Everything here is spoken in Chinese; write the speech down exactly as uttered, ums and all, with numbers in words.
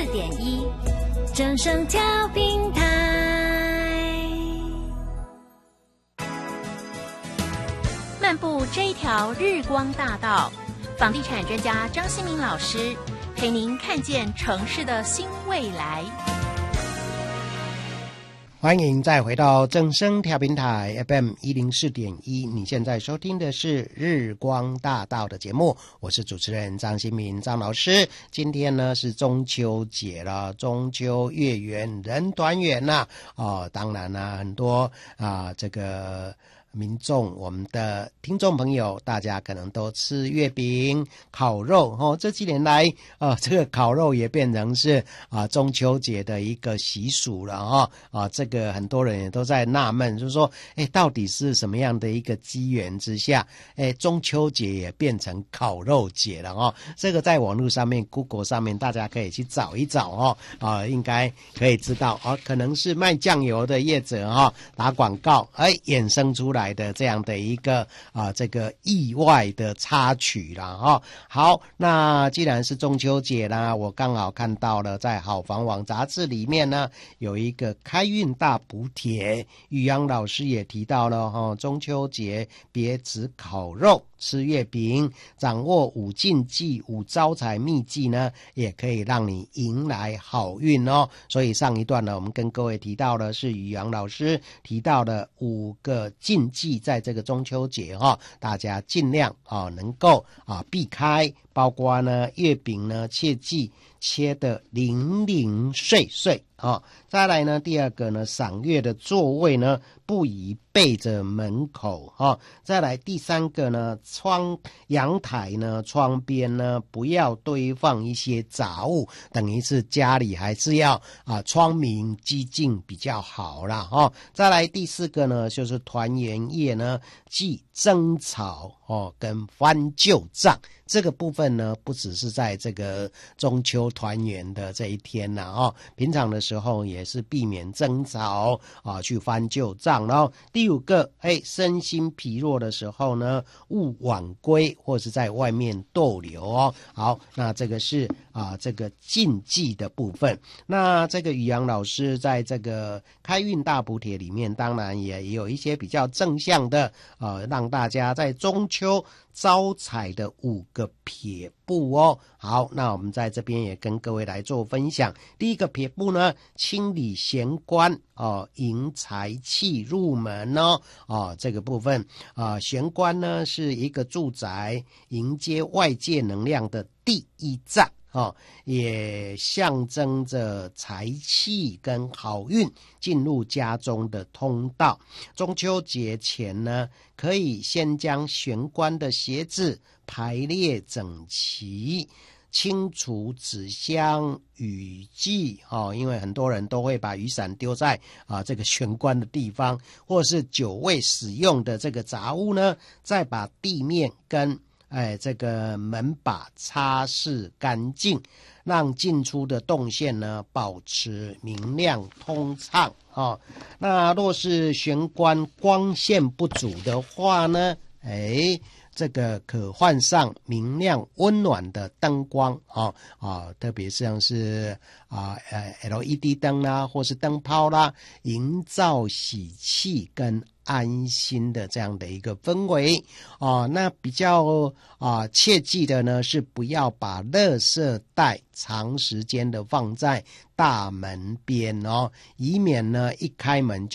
四点一，正声调频台。漫步这一条日光大道，房地产专家张新民老师陪您看见城市的新未来。 欢迎再回到正声调频台 F M 一零四点一，你现在收听的是日光大道的节目，我是主持人张新民张老师。今天呢是中秋节了，中秋月圆人团圆啦、啊、哦，当然啦、啊，很多啊这个民众，我们的听众朋友，大家可能都吃月饼、烤肉哦。这几年来，啊，这个烤肉也变成是啊中秋节的一个习俗了哈、哦。啊，这个很多人也都在纳闷，就是说，哎，到底是什么样的一个机缘之下，哎，中秋节也变成烤肉节了哦。这个在网络上面 ，Google 上面，大家可以去找一找哦。啊，应该可以知道哦，可能是卖酱油的业者哈、哦、打广告，哎，衍生出来。来的这样的一个啊，这个意外的插曲啦哈、哦。好，那既然是中秋节啦，我刚好看到了在好房网杂志里面呢有一个开运大补帖，宇阳老师也提到了哈、哦，中秋节别只烤肉。吃月饼，掌握五禁忌、五招财秘技呢，也可以让你迎来好运哦。所以上一段呢，我们跟各位提到的是宇阳老师提到的五个禁忌，在这个中秋节哈、哦，大家尽量啊、哦、能够啊避开，包括呢月饼呢，切记切得零零碎碎啊、哦。再来呢，第二个呢，赏月的座位呢不宜背着门口哈、哦。再来第三个呢，窗阳台呢，窗边呢不要堆放一些杂物，等于是家里还是要啊窗明几净比较好啦哈、哦。再来第四个呢，就是团圆夜呢，忌争吵哦跟翻旧账。这个部分呢，不只是在这个中秋团圆的这一天啦、啊、哦，平常的时候也是避免争吵啊，去翻旧账。然后第五个，哎，身心疲弱的时候呢，勿晚归或是在外面逗留哦。好，那这个是啊这个禁忌的部分。那这个宇阳老师在这个开运大补帖里面，当然也有一些比较正向的，呃，让大家在中秋招财的五个撇步哦。好，那我们在这边也跟各位来做分享。第一个撇步呢，清理玄关哦，迎财气入门哦。哦，这个部分啊、呃，玄关呢是一个住宅迎接外界能量的第一站。哦，也象征着财气跟好运进入家中的通道。中秋节前呢，可以先将玄关的鞋子排列整齐，清除纸箱、雨具哦，因为很多人都会把雨伞丢在啊这个玄关的地方，或是久未使用的这个杂物呢，再把地面跟哎，这个门把擦拭干净，让进出的动线呢保持明亮通畅哦。那若是玄关光线不足的话呢，哎，这个可换上明亮温暖的灯光啊啊，特别像是啊呃 L E D 灯啦，或是灯泡啦，营造喜气跟安心的这样的一个氛围啊。那比较啊切记的呢是不要把垃圾袋长时间的放在大门边哦，以免呢一开门就